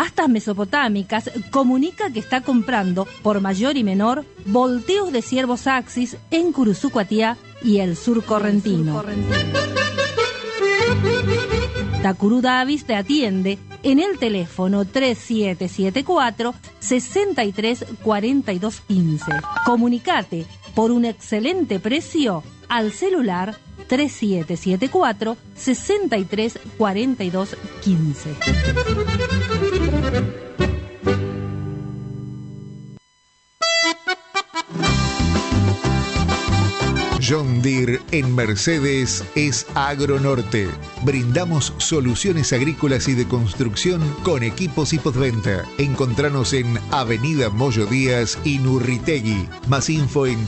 Pastas Mesopotámicas comunica que está comprando, por mayor y menor, volteos de ciervos Axis en Curuzucuatiá y el sur correntino. Tacurú Davis te atiende en el teléfono 3774 63 42 15. Comunicate por un excelente precio al celular 3774 63 42 15. John Deere en Mercedes es Agronorte. Brindamos soluciones agrícolas y de construcción con equipos y postventa. Encontranos en Avenida Moyo Díaz y Nurritegui. Más info en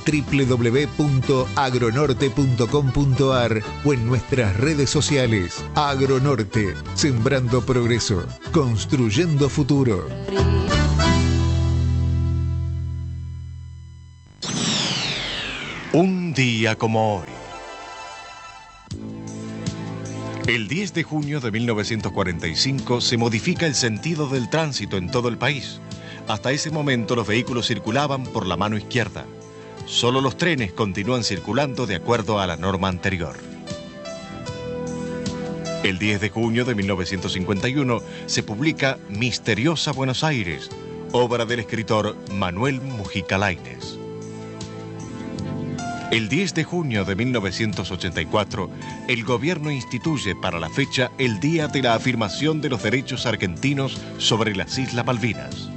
www.agronorte.com.ar o en nuestras redes sociales. Agronorte, sembrando progreso, construyendo futuro. Un día como hoy. El 10 de junio de 1945 se modifica el sentido del tránsito en todo el país. Hasta ese momento los vehículos circulaban por la mano izquierda. Solo los trenes continúan circulando de acuerdo a la norma anterior. El 10 de junio de 1951 se publica Misteriosa Buenos Aires, obra del escritor Manuel Mujica Lainez. El 10 de junio de 1984, el gobierno instituye para la fecha el Día de la Afirmación de los Derechos Argentinos sobre las Islas Malvinas.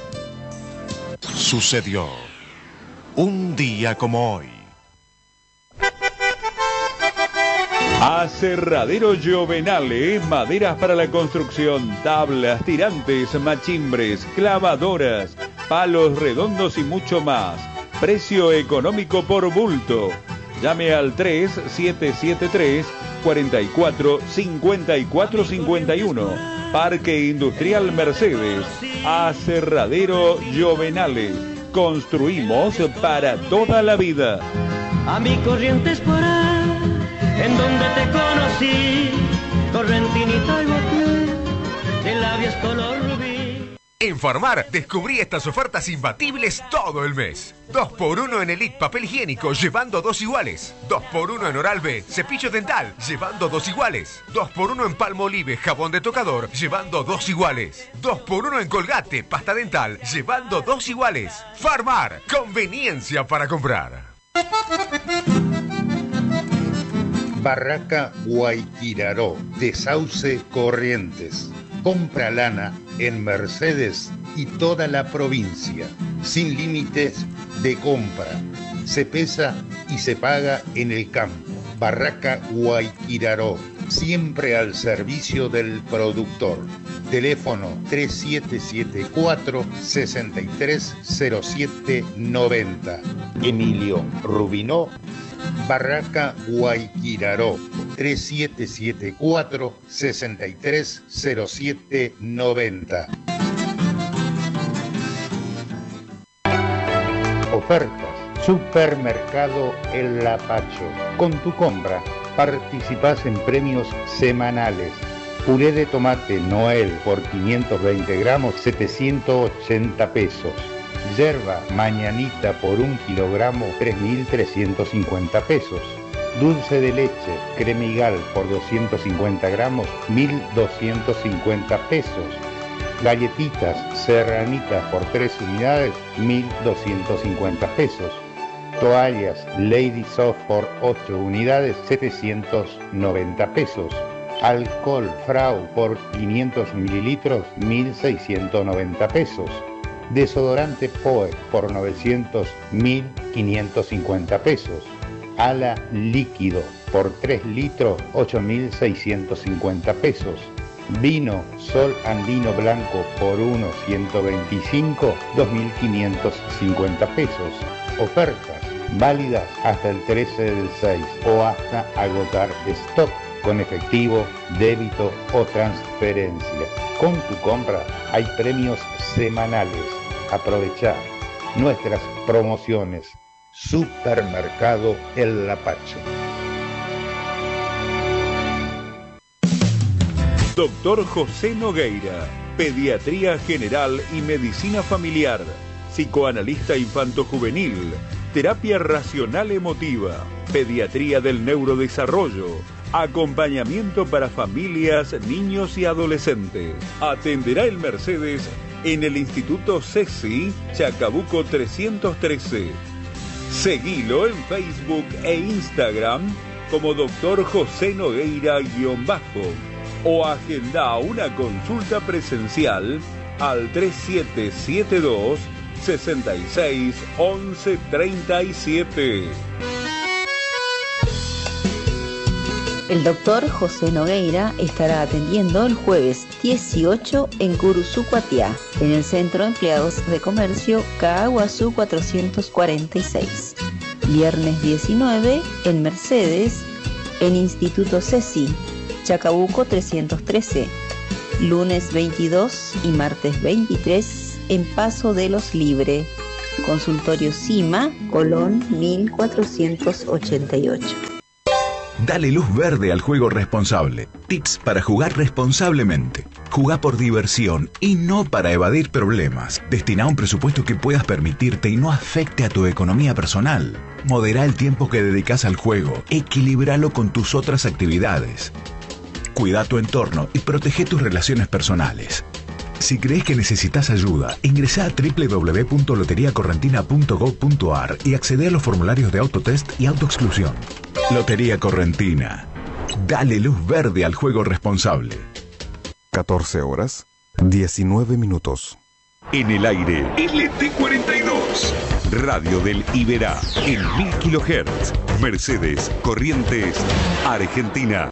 Sucedió un día como hoy. Aserradero Giovenale, maderas para la construcción, tablas, tirantes, machimbres, clavadoras, palos redondos y mucho más. Precio económico por bulto. Llame al 3773 44 54 51. Parque Industrial Mercedes. Aserradero Giovenale. Construimos para toda la vida. A mi Corrientes por ahí, en donde te conocí, correntinita y boqué, de labios color rubí. En Farmar descubrí estas ofertas imbatibles todo el mes. 2x1 en Elite papel higiénico, llevando 2 iguales. 2x1 en Oral-B cepillo dental, llevando 2 iguales. 2x1 en Palmolive jabón de tocador, llevando 2 iguales. 2x1 en Colgate pasta dental, llevando 2 iguales. Farmar, conveniencia para comprar. Barraca Guayquiraró, de Sauce Corrientes. Compra lana en Mercedes y toda la provincia, sin límites de compra. Se pesa y se paga en el campo. Barraca Guayquiraró, siempre al servicio del productor. Teléfono 3774 630790. Emilio Rubinó, Barraca Guayquiraró, 3774 630790. Ofertas. Supermercado El Lapacho. Con tu compra participás en premios semanales. Puré de tomate Noel por 520 gramos, 780 pesos. Yerba Mañanita por 1 kilogramo, 3.350 pesos. Dulce de leche Cremigal por 250 gramos, 1.250 pesos. Galletitas Serranitas por 3 unidades, 1.250 pesos. Toallas Lady Soft por 8 unidades, 790 pesos. Alcohol Frau por 500 mililitros, 1.690 pesos. Desodorante Poe por 900, 1.550 pesos. Ala líquido por 3 litros, 8.650 pesos. Vino Sol Andino Blanco por 1, 125, 2.550 pesos. Ofertas válidas hasta el 13 del 6 o hasta agotar stock, con efectivo, débito o transferencia. Con tu compra hay premios semanales. Aprovechá nuestras promociones. Supermercado El Lapacho. Doctor José Nogueira, pediatría general y medicina familiar, psicoanalista infanto-juvenil, terapia racional emotiva, pediatría del neurodesarrollo, acompañamiento para familias, niños y adolescentes. Atenderá el Mercedes en el Instituto CECI, Chacabuco 313. Seguilo en Facebook e Instagram como Dr. José Nogueira _ o agenda una consulta presencial al 3772 66 11 37. El doctor José Nogueira estará atendiendo el jueves 18 en Curuzucuatiá, en el Centro de Empleados de Comercio Caaguazú 446. Viernes 19 en Mercedes, en Instituto CECI, Chacabuco 313. Lunes 22 y martes 23 en Paso de los Libre. Consultorio CIMA, Colón 1488. Dale luz verde al juego responsable. Tips para jugar responsablemente. Jugá por diversión y no para evadir problemas. Destina un presupuesto que puedas permitirte y no afecte a tu economía personal. Modera el tiempo que dedicas al juego. Equilibralo con tus otras actividades. Cuida tu entorno y protege tus relaciones personales. Si crees que necesitas ayuda, ingresa a www.loteriacorrentina.gov.ar y accede a los formularios de autotest y autoexclusión. Lotería Correntina. Dale luz verde al juego responsable. 14 horas, 19 minutos. En el aire, LT42. Radio del Iberá, en 1000 kHz. Mercedes, Corrientes, Argentina.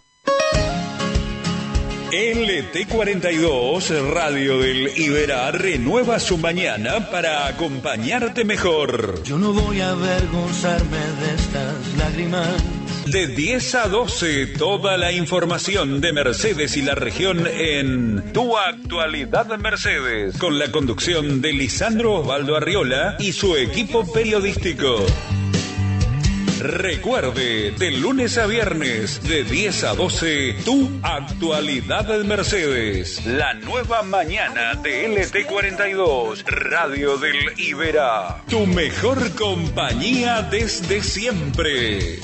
LT42, Radio del Iberá, renueva su mañana para acompañarte mejor. Yo no voy a avergonzarme de estas lágrimas. De 10 a 12, toda la información de Mercedes y la región en Tu Actualidad Mercedes, con la conducción de Lisandro Osvaldo Arriola y su equipo periodístico. Recuerde, de lunes a viernes, de 10 a 12, Tu Actualidad Mercedes. La nueva mañana de LT42, Radio del Iberá. Tu mejor compañía desde siempre.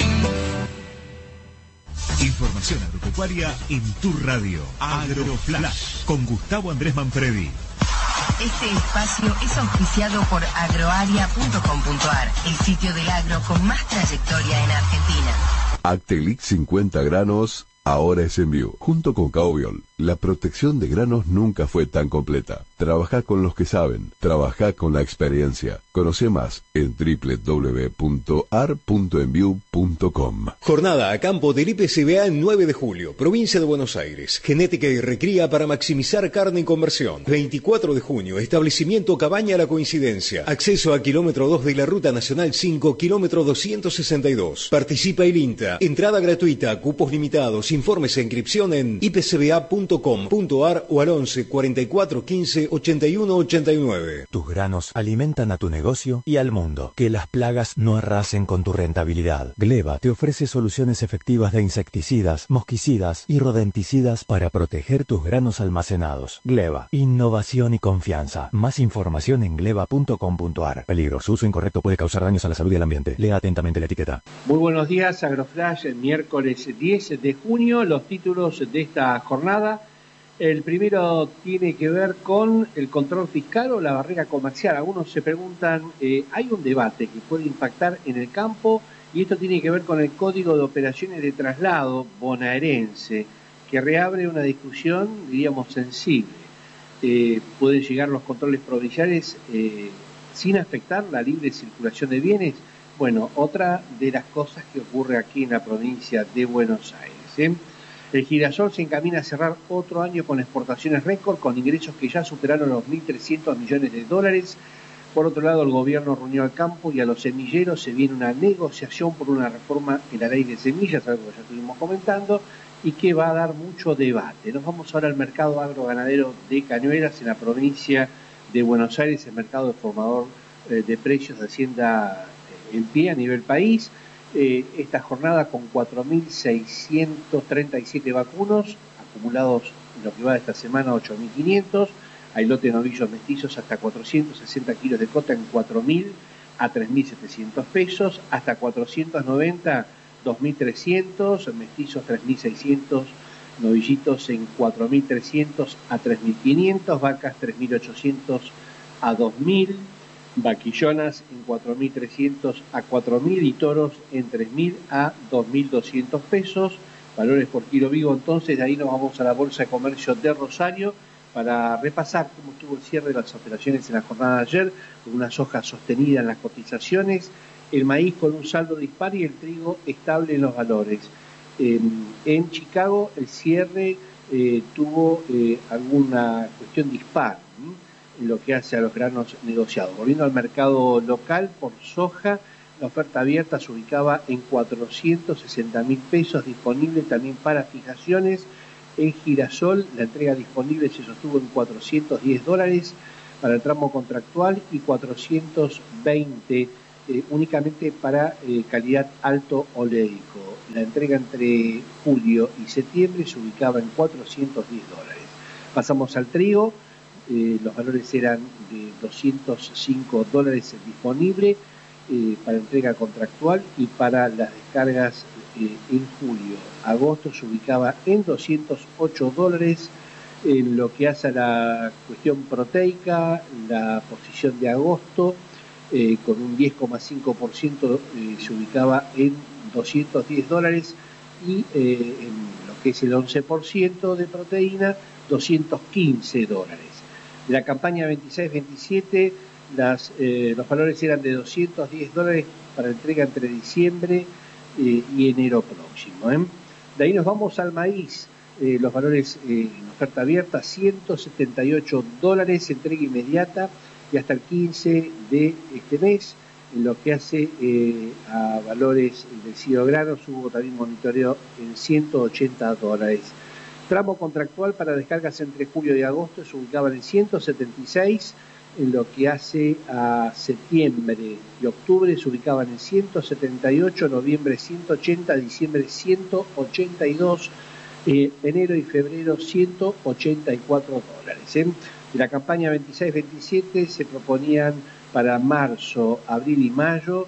Información agropecuaria en tu radio. AgroFlash, con Gustavo Andrés Manfredi. Este espacio es auspiciado por agroaria.com.ar, el sitio del agro con más trayectoria en Argentina. Actelix 50 granos, ahora es envío. Junto con Caubiol, la protección de granos nunca fue tan completa. Trabajá con los que saben, trabajá con la experiencia. Conoce más en www.ar.enview.com. Jornada a campo del IPCBA en 9 de julio, provincia de Buenos Aires. Genética y recría para maximizar carne en conversión. 24 de junio, establecimiento Cabaña La Coincidencia. Acceso a kilómetro 2 de la Ruta Nacional 5, kilómetro 262. Participa el INTA. Entrada gratuita, cupos limitados. Informes e inscripción en ipcba.com.ar o al 11 44 15 81 89. Tus granos alimentan a tu negocio y al mundo. Que las plagas no arrasen con tu rentabilidad. Gleba te ofrece soluciones efectivas de insecticidas, mosquicidas y rodenticidas para proteger tus granos almacenados. Gleba, innovación y confianza. Más información en gleba.com.ar. Peligro, su uso incorrecto puede causar daños a la salud y al ambiente. Lea atentamente la etiqueta. Muy buenos días, AgroFlash, miércoles 10 de junio, los títulos de esta jornada. El primero tiene que ver con el control fiscal o la barrera comercial. Algunos se preguntan, hay un debate que puede impactar en el campo y esto tiene que ver con el Código de Operaciones de Traslado bonaerense, que reabre una discusión, diríamos, sensible. ¿Pueden llegar los controles provinciales sin afectar la libre circulación de bienes? Bueno, otra de las cosas que ocurre aquí en la provincia de Buenos Aires. El girasol se encamina a cerrar otro año con exportaciones récord, con ingresos que ya superaron los 1.300 millones de dólares. Por otro lado, el gobierno reunió al campo y a los semilleros. Se viene una negociación por una reforma en la ley de semillas, algo que ya estuvimos comentando, y que va a dar mucho debate. Nos vamos ahora al mercado agroganadero de Cañuelas, en la provincia de Buenos Aires, el mercado de formador de precios de Hacienda en pie a nivel país. Esta jornada con 4.637 vacunos, acumulados en lo que va de esta semana 8.500, Hay lotes de novillos mestizos hasta 460 kilos de cota en 4.000 a 3.700 pesos, hasta 490, 2.300, mestizos 3.600, novillitos en 4.300 a 3.500, vacas 3.800 a 2.000, vaquillonas en 4.300 a 4.000 y toros en 3.000 a 2.200 pesos. Valores por kilo vivo. Entonces, de ahí nos vamos a la Bolsa de Comercio de Rosario para repasar cómo estuvo el cierre de las operaciones en la jornada de ayer, con una soja sostenida en las cotizaciones, el maíz con un saldo dispar y el trigo estable en los valores. En Chicago el cierre tuvo alguna cuestión dispar en lo que hace a los granos negociados. Volviendo al mercado local, por soja, la oferta abierta se ubicaba en 460.000 pesos, disponible también para fijaciones. En girasol, la entrega disponible se sostuvo en $410 para el tramo contractual y 420 únicamente para calidad alto oleico. La entrega entre julio y septiembre se ubicaba en $410. Pasamos al trigo, los valores eran de $205 disponible para entrega contractual y para las descargas en julio. Agosto se ubicaba en $208. En lo que hace a la cuestión proteica, la posición de agosto con un 10,5% se ubicaba en $210 y en lo que es el 11% de proteína, $215. De la campaña 26-27, los valores eran de $210 para entrega entre diciembre y enero próximo. De ahí nos vamos al maíz. Los valores en oferta abierta, $178, entrega inmediata y hasta el 15 de este mes. En lo que hace a valores del Ciro Granos, hubo también monitoreo en $180. Tramo contractual para descargas entre julio y agosto se ubicaban en 176. En lo que hace a septiembre y octubre se ubicaban en 178, noviembre 180, diciembre 182, enero y febrero $184. De la campaña 26-27 se proponían para marzo, abril y mayo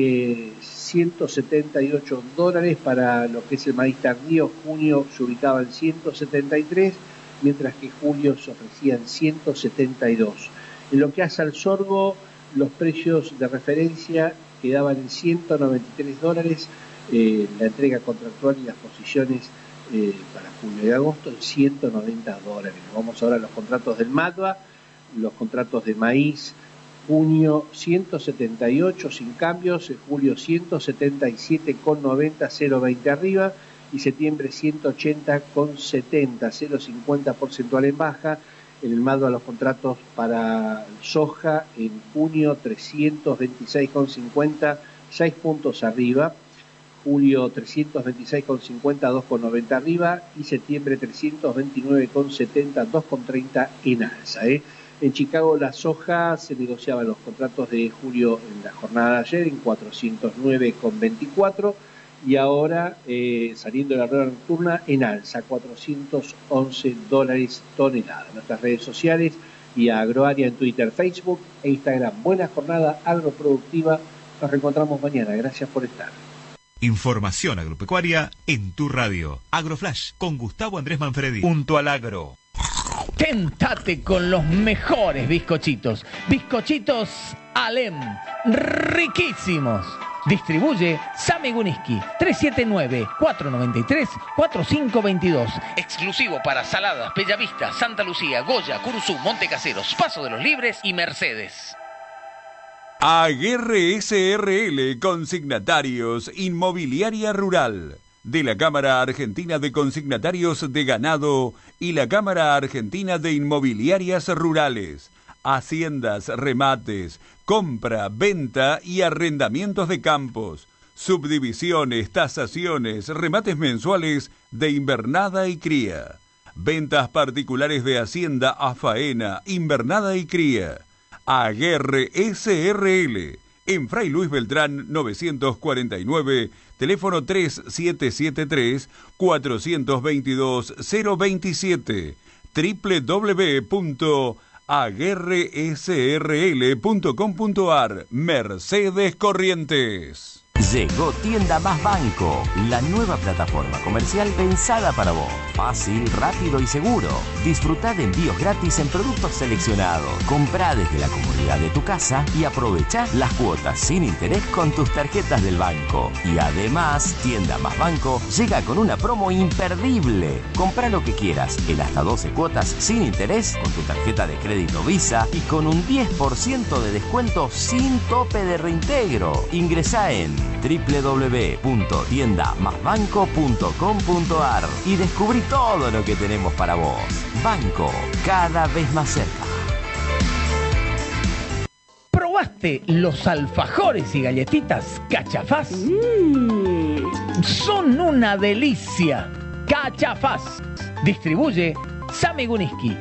$178 para lo que es el maíz tardío. Junio se ubicaba en 173, mientras que julio se ofrecían 172. En lo que hace al sorgo, los precios de referencia quedaban en $193, la entrega contractual y las posiciones para julio y agosto en $190. Vamos ahora a los contratos del MATBA, los contratos de maíz. Junio 178 sin cambios, julio 177,90, 0,20 arriba, y septiembre 180,70, 0,50 porcentual en baja. En el MATBA los contratos para soja en junio 326,50, 6 puntos arriba, julio 326,50, 2,90 arriba, y septiembre 329,70, 2,30 en alza. En Chicago la soja se negociaban los contratos de julio en la jornada de ayer en 409,24 y ahora saliendo de la rueda nocturna en alza, $411 tonelada. En nuestras redes sociales y a Agroaria en Twitter, Facebook e Instagram. Buena jornada agroproductiva. Nos reencontramos mañana. Gracias por estar. Información agropecuaria en tu radio. AgroFlash con Gustavo Andrés Manfredi. Junto al agro. Tentate con los mejores bizcochitos. Bizcochitos Alem. Riquísimos. Distribuye Sami Guniski, 379-493-4522. Exclusivo para Saladas, Bellavista, Santa Lucía, Goya, Curuzú, Montecaseros, Paso de los Libres y Mercedes. Aguerre SRL, Consignatarios, Inmobiliaria Rural. De la Cámara Argentina de Consignatarios de Ganado y la Cámara Argentina de Inmobiliarias Rurales. Haciendas, remates, compra, venta y arrendamientos de campos, subdivisiones, tasaciones, remates mensuales de invernada y cría, ventas particulares de hacienda a faena, invernada y cría. Aguerre SRL, en Fray Luis Beltrán 949, teléfono 3773-422-027, aguerresrl.com.ar. Mercedes Corrientes. Llegó Tienda Más Banco, la nueva plataforma comercial pensada para vos. Fácil, rápido y seguro. Disfrutá de envíos gratis en productos seleccionados. Comprá desde la comodidad de tu casa y aprovechá las cuotas sin interés con tus tarjetas del banco. Y además, Tienda Más Banco llega con una promo imperdible. Comprá lo que quieras en hasta 12 cuotas sin interés con tu tarjeta de crédito Visa y con un 10% de descuento sin tope de reintegro. Ingresá en www.tiendamasbanco.com.ar y descubrí todo lo que tenemos para vos. Banco, cada vez más cerca. ¿Probaste los alfajores y galletitas Cachafaz? Son una delicia. Cachafaz. Distribuye Sami Guniski,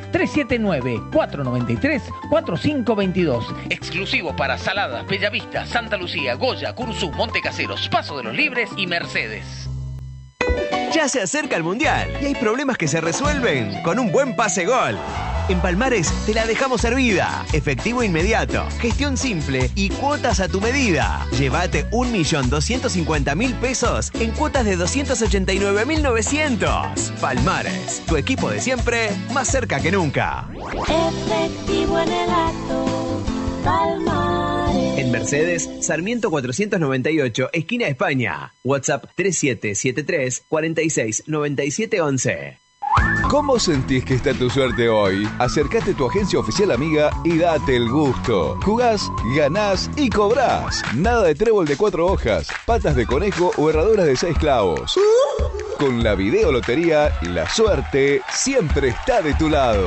379-493-4522. Exclusivo para Saladas, Bellavista, Santa Lucía, Goya, Curzú, Montecaseros, Paso de los Libres y Mercedes. Ya se acerca el Mundial y hay problemas que se resuelven con un buen pase gol. En Palmares te la dejamos servida. Efectivo inmediato, gestión simple y cuotas a tu medida. Llévate 1.250.000 pesos en cuotas de 289.900. Palmares, tu equipo de siempre, más cerca que nunca. Efectivo en el acto, Palmares. En Mercedes, Sarmiento 498, esquina España. WhatsApp 3773 46 97 11. ¿Cómo sentís que está tu suerte hoy? Acércate a tu agencia oficial amiga y date el gusto. Jugás, ganás y cobrás. Nada de trébol de 4 hojas, patas de conejo o herraduras de 6 clavos. Con la videolotería, la suerte siempre está de tu lado.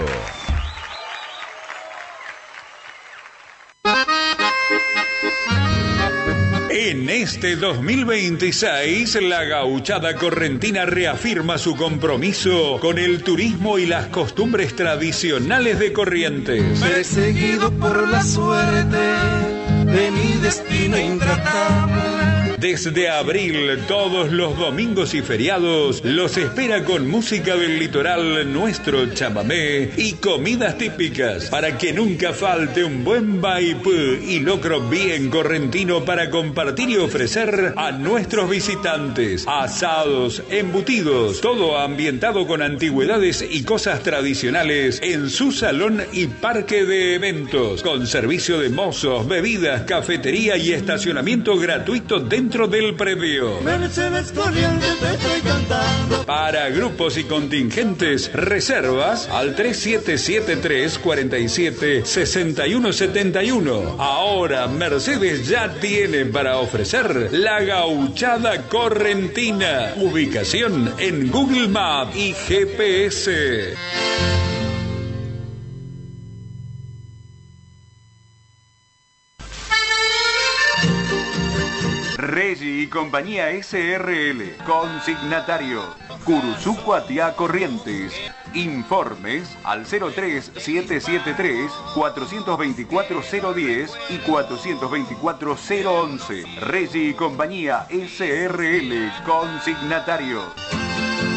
En este 2026, la Gauchada Correntina reafirma su compromiso con el turismo y las costumbres tradicionales de Corrientes. Perseguido por la suerte de mi destino intratable. Desde abril, todos los domingos y feriados, los espera con música del litoral, nuestro chamamé y comidas típicas, para que nunca falte un buen vaipú y locro bien correntino para compartir y ofrecer a nuestros visitantes. Asados, embutidos, todo ambientado con antigüedades y cosas tradicionales en su salón y parque de eventos, con servicio de mozos, bebidas, cafetería y estacionamiento gratuito dentro del predio. Mercedes Corrientes te estoy cantando. Para grupos y contingentes, reservas al 3773 47 61 71. Ahora Mercedes ya tiene para ofrecer la Gauchada Correntina. Ubicación en Google Maps y GPS. Regi y Compañía SRL, consignatario, Curzú Cuatiá Corrientes. Informes al 03773 424 010 y 424 011. Regi y Compañía SRL, consignatario.